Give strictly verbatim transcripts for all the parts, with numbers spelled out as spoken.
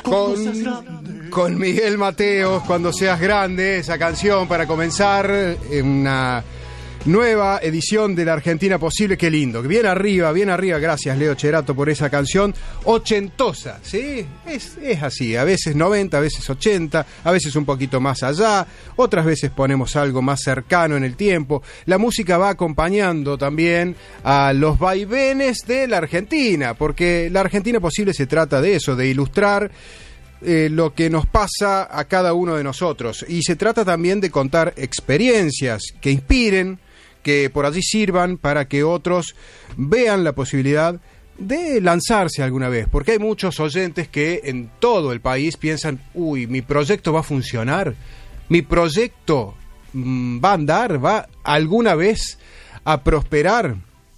con, con Miguel Mateos, Cuando seas grande, esa canción para comenzar en una nueva edición de La Argentina Posible. Qué lindo, bien arriba, bien arriba. Gracias, Leo Cherato, por esa canción ochentosa, ¿sí? Es, es así, a veces noventa, a veces ochenta, a veces un poquito más allá, otras veces ponemos algo más cercano en el tiempo. La música va acompañando también a los vaivenes de la Argentina, porque La Argentina Posible se trata de eso, de ilustrar Eh, lo que nos pasa a cada uno de nosotros, y se trata también de contar experiencias que inspiren, que por allí sirvan para que otros vean la posibilidad de lanzarse alguna vez, porque hay muchos oyentes que en todo el país piensan, uy, mi proyecto va a funcionar, mi proyecto mmm, va a andar, va alguna vez a prosperar.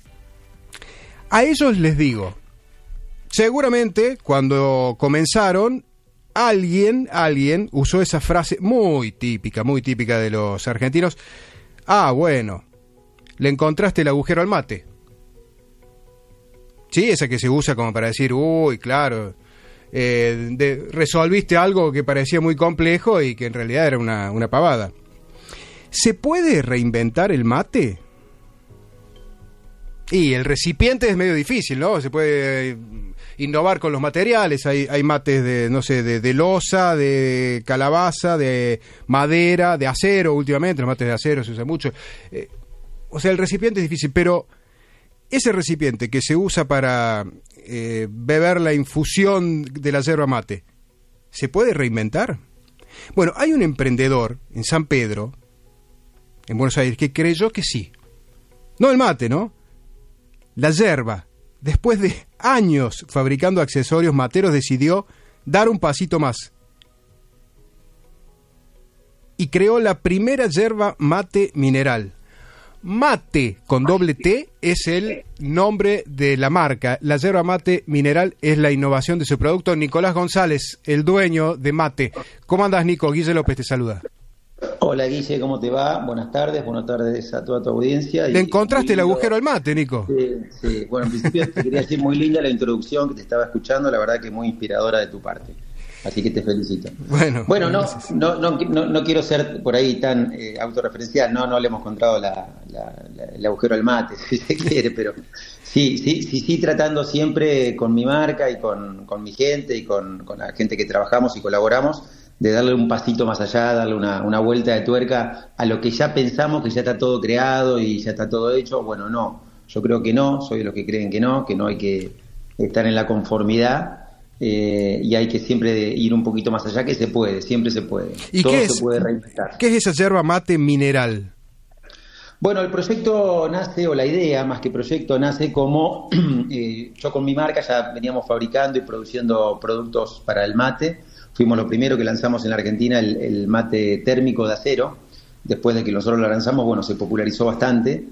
A ellos les digo, seguramente cuando comenzaron Alguien, alguien usó esa frase muy típica, muy típica de los argentinos. Ah, bueno, le encontraste el agujero al mate. Sí, esa que se usa como para decir, uy, claro, eh, de, resolviste algo que parecía muy complejo y que en realidad era una, una pavada. ¿Se puede reinventar el mate? Y el recipiente es medio difícil, ¿no? Se puede innovar con los materiales. Hay, hay mates de, no sé, de, de loza, de calabaza, de madera, de acero últimamente. Los mates de acero se usan mucho. Eh, o sea, el recipiente es difícil, pero ese recipiente que se usa para eh, beber la infusión de la yerba mate, ¿se puede reinventar? Bueno, hay un emprendedor en San Pedro, en Buenos Aires, que creyó que sí. No el mate, ¿no? La yerba, después de años fabricando accesorios materos, decidió dar un pasito más y creó la primera yerba mate mineral. Mate con doble T es el nombre de la marca. La yerba mate mineral es la innovación de su producto. Nicolás González, el dueño de Mate. ¿Cómo andás, Nico? Guille López te saluda. Hola, Guille, ¿cómo te va? Buenas tardes, buenas tardes a toda tu audiencia. ¿Le encontraste el agujero al mate, Nico? Sí, sí. Bueno, en principio te quería decir muy linda la introducción que te estaba escuchando, la verdad que muy inspiradora de tu parte. Así que te felicito. Bueno, bueno no, no, no, no, no quiero ser por ahí tan eh, autorreferencial, no, no le hemos encontrado la, la, la, el agujero al mate, si se quiere, pero sí, sí, sí, sí, tratando siempre con mi marca y con, con mi gente y con, con la gente que trabajamos y colaboramos, de darle un pasito más allá, darle una, una vuelta de tuerca a lo que ya pensamos que ya está todo creado y ya está todo hecho. Bueno, no, yo creo que no, soy de los que creen que no, que no hay que estar en la conformidad. Eh, y hay que siempre ir un poquito más allá, que se puede, siempre se puede. ¿Y todo qué se es, puede reinventar. ¿Qué es esa yerba mate mineral? Bueno, el proyecto nace, o la idea más que proyecto, nace como eh, yo con mi marca ya veníamos fabricando y produciendo productos para el mate. Fuimos los primeros que lanzamos en la Argentina el, el mate térmico de acero. Después de que nosotros lo lanzamos, bueno, se popularizó bastante.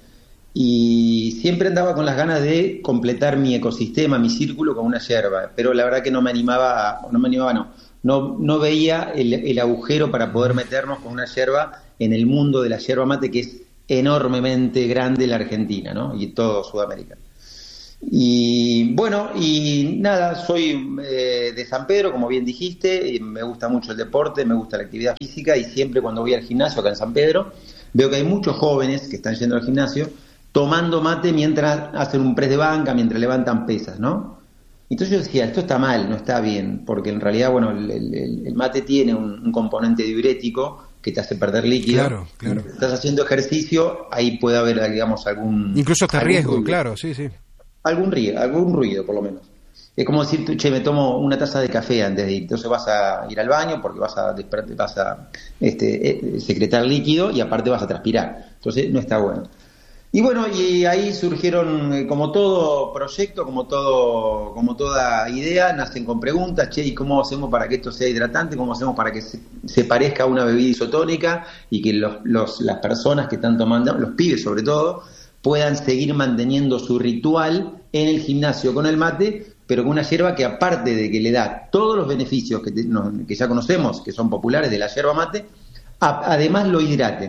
Y siempre andaba con las ganas de completar mi ecosistema, mi círculo con una yerba, pero la verdad que no me animaba, no me animaba, no, no, no veía el, el agujero para poder meternos con una yerba en el mundo de la yerba mate, que es enormemente grande en la Argentina, ¿no? Y todo Sudamérica. Y bueno, y nada, soy eh, de San Pedro, como bien dijiste, y me gusta mucho el deporte, me gusta la actividad física, y siempre cuando voy al gimnasio acá en San Pedro, veo que hay muchos jóvenes que están yendo al gimnasio tomando mate mientras hacen un press de banca, mientras levantan pesas, ¿no? Entonces yo decía, esto está mal, no está bien, porque en realidad, bueno, el, el, el mate tiene un, un componente diurético que te hace perder líquido. Claro, claro. Si estás haciendo ejercicio, ahí puede haber, digamos, algún... Incluso hasta algún riesgo, ruido. Claro, sí, sí. Algún ruido, algún ruido, por lo menos. Es como decir, che, me tomo una taza de café antes de ir. Entonces vas a ir al baño porque vas a, vas a este, eh, secretar líquido y aparte vas a transpirar. Entonces no está bueno. Y bueno, y ahí surgieron, eh, como todo proyecto, como todo, como toda idea, nacen con preguntas, che, ¿y cómo hacemos para que esto sea hidratante? ¿Cómo hacemos para que se, se parezca a una bebida isotónica y que los, los, las personas que están tomando, los pibes sobre todo, puedan seguir manteniendo su ritual en el gimnasio con el mate, pero con una yerba que, aparte de que le da todos los beneficios que, te, no, que ya conocemos, que son populares de la yerba mate, a, además lo hidraten.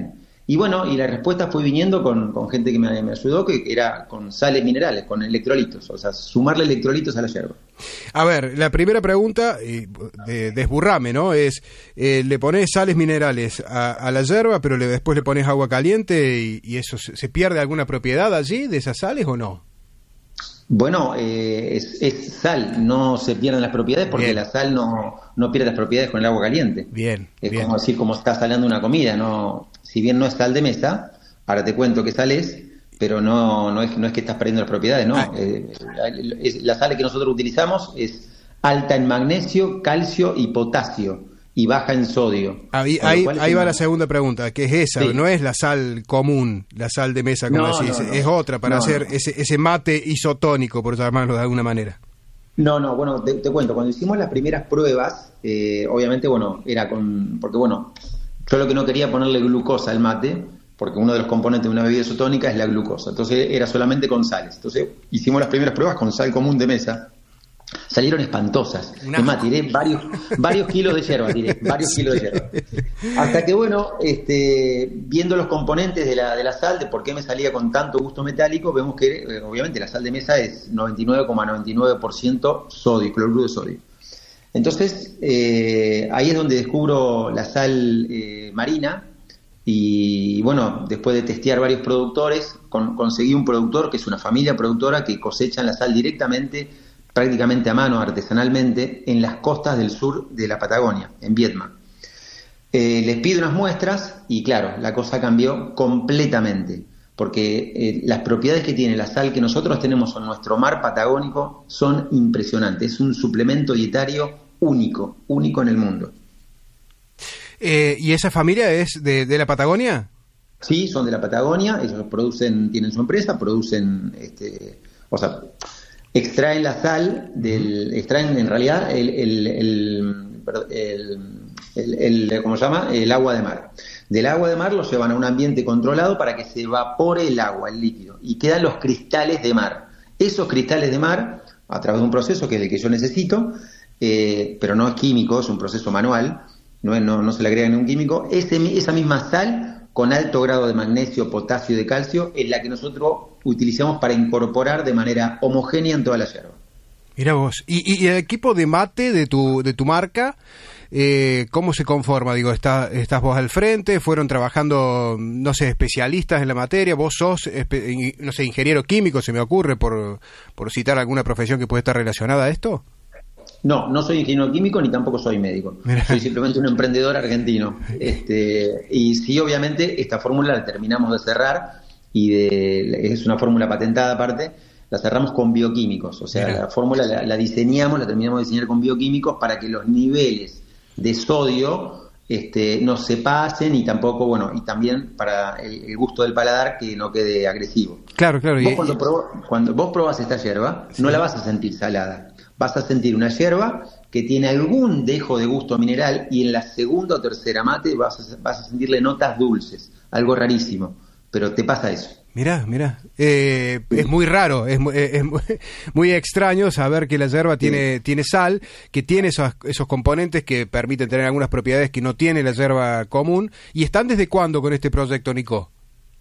Y bueno, y la respuesta fue viniendo con, con gente que me, me ayudó, que era con sales minerales, con electrolitos, o sea, sumarle electrolitos a la yerba. A ver, la primera pregunta, eh, de, desburrame, ¿no? Es, eh, le pones sales minerales a, a la yerba, pero le, después le pones agua caliente y, y eso, ¿se, ¿se pierde alguna propiedad allí de esas sales o no? Bueno, eh, es, es sal, no se pierden las propiedades porque bien. La sal no, no pierde las propiedades con el agua caliente. Bien. Es bien. como decir, como está salando una comida, no, si bien no es sal de mesa, ahora te cuento qué sal es, pero no, no es, no es que estás perdiendo las propiedades, no. Ah. Eh, es, la sal que nosotros utilizamos es alta en magnesio, calcio y potasio, y baja en sodio. Ahí, ahí, ahí va la segunda pregunta, que es esa, sí. No es la sal común, la sal de mesa, como no, decís, no, no. Es otra para no, hacer no. Ese, ese mate isotónico, por llamarlo de alguna manera. No, no, bueno, te, te cuento, cuando hicimos las primeras pruebas, eh, obviamente, bueno, era con, porque bueno, yo lo que no quería ponerle glucosa al mate, porque uno de los componentes de una bebida isotónica es la glucosa, entonces era solamente con sales. Entonces hicimos las primeras pruebas con sal común de mesa. Salieron espantosas. Una... Es más, tiré varios, varios kilos de yerba, tiré varios kilos de yerba. Hasta que, bueno, este, viendo los componentes de la, de la sal, de por qué me salía con tanto gusto metálico, vemos que, eh, obviamente, la sal de mesa es noventa y nueve coma noventa y nueve por ciento sodio, cloruro de sodio. Entonces, eh, ahí es donde descubro la sal eh, marina. Y bueno, después de testear varios productores, con, conseguí un productor que es una familia productora que cosechan la sal directamente, prácticamente a mano, artesanalmente, en las costas del sur de la Patagonia, en Viedma. Eh, les pido unas muestras y claro, la cosa cambió completamente, porque eh, las propiedades que tiene la sal que nosotros tenemos en nuestro mar patagónico son impresionantes. Es un suplemento dietario único, único en el mundo. Eh, ¿Y esa familia es de, de la Patagonia? Sí, son de la Patagonia, ellos producen, tienen su empresa, producen, este, o sea, extraen la sal del, extraen en realidad el, el, el, el, el, el ¿cómo se llama? El agua de mar. Del agua de mar lo llevan a un ambiente controlado para que se evapore el agua, el líquido, y quedan los cristales de mar. Esos cristales de mar, a través de un proceso que es el que yo necesito, eh, pero no es químico, es un proceso manual, no, no, no se le agrega ningún químico, ese, esa misma sal con alto grado de magnesio, potasio y de calcio es la que nosotros utilizamos para incorporar de manera homogénea en toda la yerba. Mira vos, ¿y, y el equipo de mate de tu de tu marca, eh, cómo se conforma? Digo, está, estás vos al frente, fueron trabajando, no sé, especialistas en la materia, vos sos, espe, no sé, ingeniero químico, se me ocurre, por, por citar alguna profesión que puede estar relacionada a esto. No, no soy ingeniero químico ni tampoco soy médico. Mirá. Soy simplemente un emprendedor argentino. Este, y sí, obviamente, esta fórmula la terminamos de cerrar y de, es una fórmula patentada aparte, la cerramos con bioquímicos. O sea, Mirá. La fórmula la, la diseñamos, la terminamos de diseñar con bioquímicos para que los niveles de sodio este, no se pasen y tampoco, bueno, y también para el, el gusto del paladar que no quede agresivo. Claro, claro. Vos y, cuando, y... probó, cuando vos probás esta yerba, sí. No la vas a sentir salada. Vas a sentir una yerba que tiene algún dejo de gusto mineral y en la segunda o tercera mate vas a, vas a sentirle notas dulces, algo rarísimo, pero te pasa eso. Mirá, mirá, eh, sí. Es muy raro, es, es, es muy, muy extraño saber que la yerba tiene, sí. tiene sal, que tiene esos, esos componentes que permiten tener algunas propiedades que no tiene la yerba común. ¿Y están desde cuándo con este proyecto, Nico?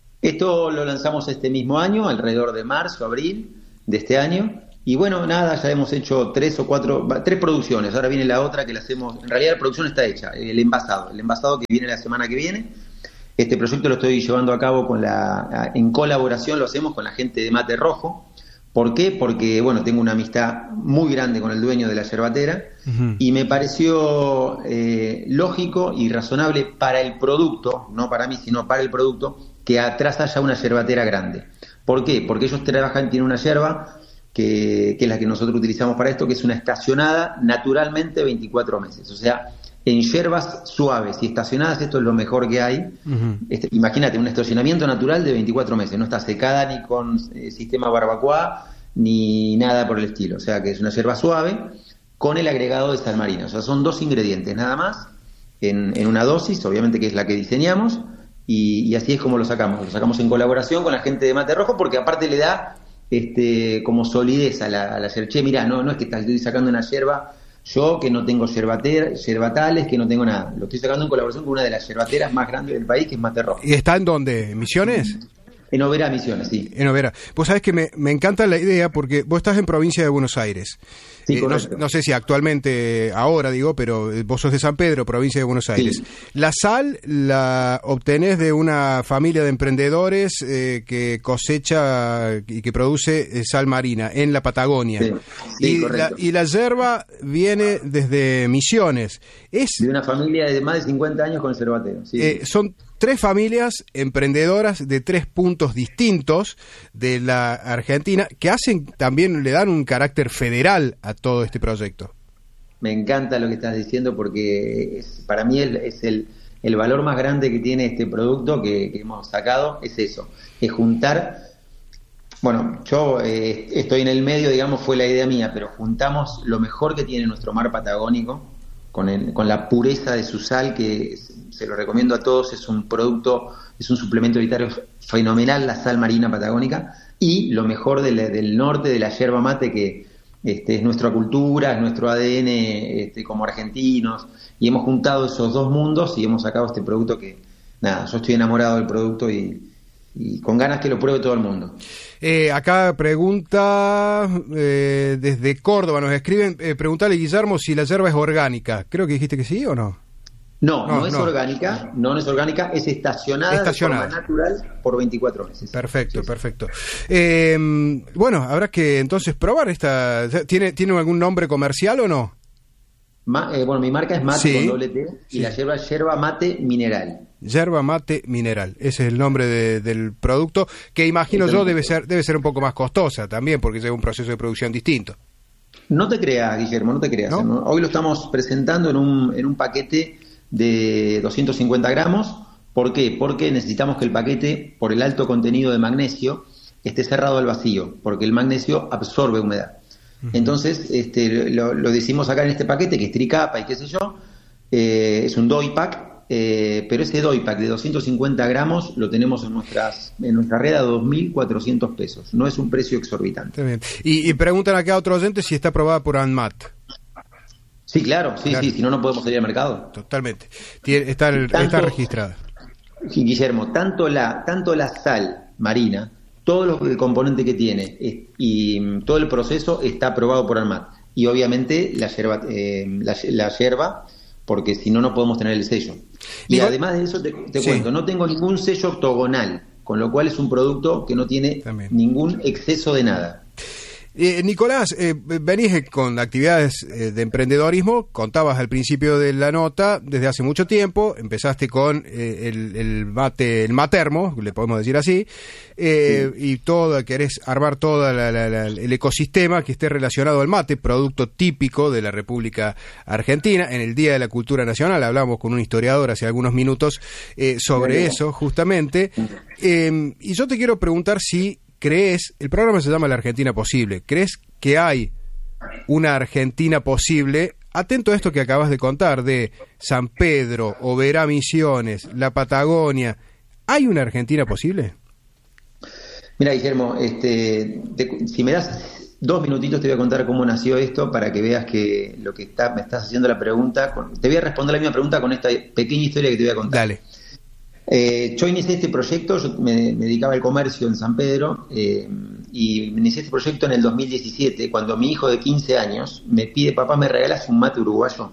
Esto lo lanzamos este mismo año, alrededor de marzo, abril de este año. Y bueno, nada, ya hemos hecho tres o cuatro, tres producciones, ahora viene la otra que la hacemos, en realidad la producción está hecha, el envasado, el envasado que viene la semana que viene. Este proyecto lo estoy llevando a cabo con la, en colaboración, lo hacemos con la gente de Mate Rojo. ¿Por qué? Porque, bueno, tengo una amistad muy grande con el dueño de la yerbatera uh-huh. y me pareció eh, lógico y razonable para el producto, no para mí, sino para el producto, que atrás haya una yerbatera grande. ¿Por qué? Porque ellos trabajan, tienen una yerba Que, que es la que nosotros utilizamos para esto, que es una estacionada naturalmente veinticuatro meses, o sea, en yerbas suaves y estacionadas, esto es lo mejor que hay. Uh-huh. Este, imagínate, un estacionamiento natural de veinticuatro meses, no está secada ni con eh, sistema barbacoa ni nada por el estilo, o sea que es una yerba suave con el agregado de sal marina, o sea, son dos ingredientes nada más en, en una dosis, obviamente que es la que diseñamos y, y así es como lo sacamos, lo sacamos en colaboración con la gente de Mate Rojo porque aparte le da Este, como solidez a la, a la yerba. Che, mirá, no, no es que estoy sacando una yerba Yo que no tengo yerbater, yerbatales, que no tengo nada. Lo estoy sacando en colaboración con una de las yerbateras más grandes del país, que es Mate Rojo. ¿Y está en dónde? ¿En Misiones? En Oberá, Misiones, sí. En Oberá. Vos sabés que me, me encanta la idea porque vos estás en provincia de Buenos Aires. Sí, eh, no, no sé si actualmente, ahora digo, pero vos sos de San Pedro, provincia de Buenos Aires. Sí. La sal la obtenés de una familia de emprendedores eh, que cosecha y que produce eh, sal marina en la Patagonia. Sí. Sí, y, la, y la yerba viene desde Misiones. Es de una familia de más de cincuenta años con yerbatero. Sí. Eh, son tres familias emprendedoras de tres puntos distintos de la Argentina que hacen también, le dan un carácter federal a todo este proyecto. Me encanta lo que estás diciendo porque es, para mí el, es el, el valor más grande que tiene este producto que, que hemos sacado, es eso, es juntar, bueno, yo eh, estoy en el medio, digamos, fue la idea mía, pero juntamos lo mejor que tiene nuestro mar patagónico con, el, con la pureza de su sal, que es, se lo recomiendo a todos, es un producto, es un suplemento vital fenomenal, la sal marina patagónica, y lo mejor del, del norte, de la yerba mate, que este, es nuestra cultura, es nuestro A D N este, como argentinos, y hemos juntado esos dos mundos y hemos sacado este producto que, nada, yo estoy enamorado del producto y, y con ganas que lo pruebe todo el mundo. Eh, acá pregunta eh, desde Córdoba, nos escriben, eh, preguntale, Guillermo, si la yerba es orgánica. Creo que dijiste que sí o no. No, no, no es no. orgánica, no, no es orgánica, es estacionada, estacionada. de forma natural por veinticuatro meses. Perfecto, sí, perfecto. Eh, bueno, habrá que entonces probar esta. ¿Tiene, ¿tiene algún nombre comercial o no? Ma, eh, bueno, mi marca es Mate, sí, con doble T, y sí, la yerba es yerba mate mineral. Yerba mate mineral, ese es el nombre de, del producto, que imagino yo debe ser, debe ser un poco más costosa también, porque es un proceso de producción distinto. No te creas, Guillermo, no te creas. ¿No? ¿no? Hoy lo estamos presentando en un, en un paquete de doscientos cincuenta gramos. ¿Por qué? Porque necesitamos que el paquete, por el alto contenido de magnesio, esté cerrado al vacío, porque el magnesio absorbe humedad. Uh-huh. Entonces, este, lo, lo decimos acá en este paquete, que es tricapa y qué sé yo, eh, es un doy pack, eh, pero ese doy pack de doscientos cincuenta gramos lo tenemos en nuestras en nuestra red a dos mil cuatrocientos pesos. No es un precio exorbitante. Bien. Y, y preguntan acá a otro oyente si está aprobada por ANMAT. Sí, claro, sí, claro. sí, si no, no podemos salir al mercado. Totalmente. Tiene, está, el, tanto, está registrada. Guillermo, tanto la, tanto la sal marina, todo lo, el componente que tiene es, y todo el proceso está aprobado por ANMAT. Y obviamente la yerba, eh, la, la yerba, porque si no, no podemos tener el sello. Y Digo, además de eso, te, te sí. cuento, no tengo ningún sello octogonal, con lo cual es un producto que no tiene También. ningún exceso de nada. Eh, Nicolás, eh, venís con actividades eh, de emprendedorismo, contabas al principio de la nota, desde hace mucho tiempo, empezaste con eh, el, el mate, el matermo, le podemos decir así, eh, sí. y todo, querés armar todo la, la, la, el ecosistema que esté relacionado al mate, producto típico de la República Argentina. En el Día de la Cultura Nacional hablamos con un historiador hace algunos minutos eh, sobre Bien. eso, justamente, eh, y yo te quiero preguntar si ¿crees, el programa se llama La Argentina Posible, crees que hay una Argentina posible? Atento a esto que acabas de contar, de San Pedro, Oberá, Misiones, la Patagonia, ¿hay una Argentina posible? Mira, Guillermo, este, te, si me das dos minutitos te voy a contar cómo nació esto para que veas que lo que está, me estás haciendo la pregunta, con, te voy a responder la misma pregunta con esta pequeña historia que te voy a contar. Dale. Eh, yo inicié este proyecto, yo me, me dedicaba al comercio en San Pedro eh, y inicié este proyecto en el dos mil diecisiete, cuando mi hijo de quince años me pide, papá, ¿me regalas un mate uruguayo?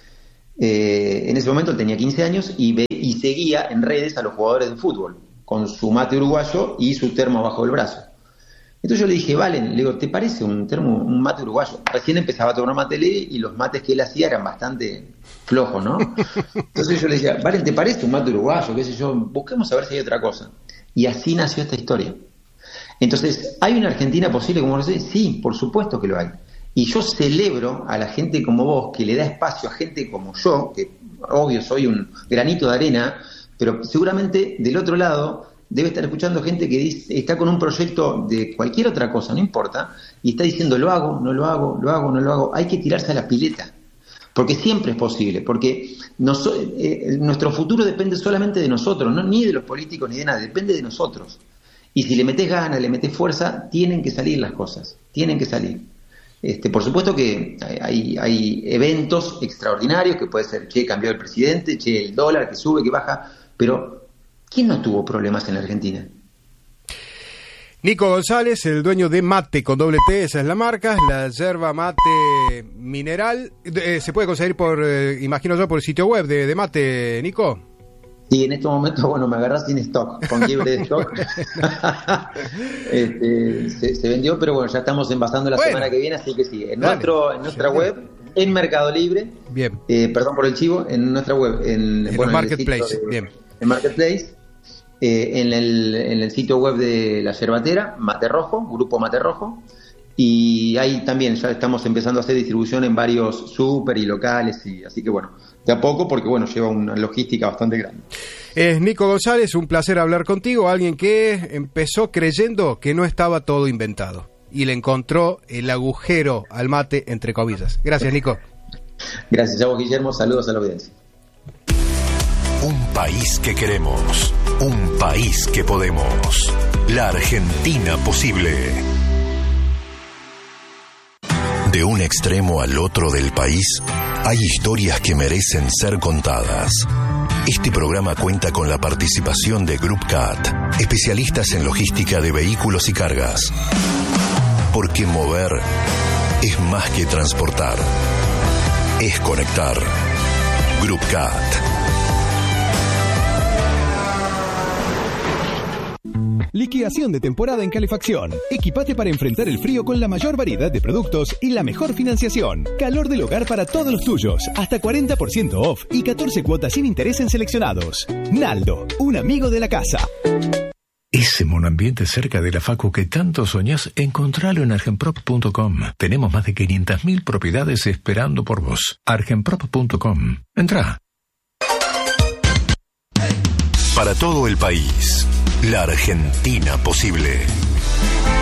Eh, en ese momento él tenía quince años y, ve, y seguía en redes a los jugadores de fútbol con su mate uruguayo y su termo bajo el brazo. Entonces yo le dije, Valen, le digo, ¿te parece un termo, un mate uruguayo? Recién empezaba a tomar mate y los mates que él hacía eran bastante flojos, ¿no? Entonces yo le decía, Valen, ¿te parece un mate uruguayo? ¿Qué sé yo? Busquemos a ver si hay otra cosa. Y así nació esta historia. Entonces, ¿hay una Argentina posible como lo sé? Sí, por supuesto que lo hay. Y yo celebro a la gente como vos, que le da espacio a gente como yo, que obvio soy un granito de arena, pero seguramente del otro lado debe estar escuchando gente que dice, está con un proyecto de cualquier otra cosa, no importa, y está diciendo, lo hago, no lo hago, lo hago, no lo hago. Hay que tirarse a la pileta, porque siempre es posible, porque nos, eh, nuestro futuro depende solamente de nosotros, no ni de los políticos ni de nada, depende de nosotros. Y si le metés ganas, le metés fuerza, tienen que salir las cosas, tienen que salir. Este, por supuesto que hay, hay eventos extraordinarios que puede ser, che, cambió el presidente, che, el dólar que sube, que baja, pero ¿quién no tuvo problemas en la Argentina? Nico González, el dueño de Mate con doble T, esa es la marca, la yerba mate mineral. Eh, se puede conseguir por, eh, imagino yo, por el sitio web de, de Mate, Nico. Sí, en estos momentos, bueno, me agarrás sin stock, con quiebre de stock. este, se, se vendió, pero bueno, ya estamos envasando la bueno, semana que viene, así que sí, en, nuestro, en nuestra sí, web, en Mercado Libre, bien. Eh, perdón por el chivo, en nuestra web, en, en bueno, Marketplace, en el bien. En Marketplace. Eh, en, el, en el sitio web de La Yerbatera, Mate Rojo, Grupo Mate Rojo, y ahí también ya estamos empezando a hacer distribución en varios súper y locales, y así que bueno, de a poco, porque bueno, lleva una logística bastante grande. Es Nico González, un placer hablar contigo, alguien que empezó creyendo que no estaba todo inventado, y le encontró el agujero al mate, entre comillas. Gracias, Nico. Gracias a vos, Guillermo, saludos a la audiencia. Un país que queremos, un país que podemos. La Argentina posible. De un extremo al otro del país, hay historias que merecen ser contadas. Este programa cuenta con la participación de Group C A T, especialistas en logística de vehículos y cargas. Porque mover es más que transportar, es conectar. Group C A T. Liquidación de temporada en calefacción. Equipate para enfrentar el frío con la mayor variedad de productos y la mejor financiación. Calor del hogar para todos los tuyos. Hasta cuarenta por ciento off y catorce cuotas sin interés en seleccionados. Naldo, un amigo de la casa. Ese monoambiente cerca de la facu que tanto soñás, encontralo en argenprop punto com. Tenemos más de quinientas mil propiedades esperando por vos. argenprop punto com. Entrá. Para todo el país. La Argentina posible.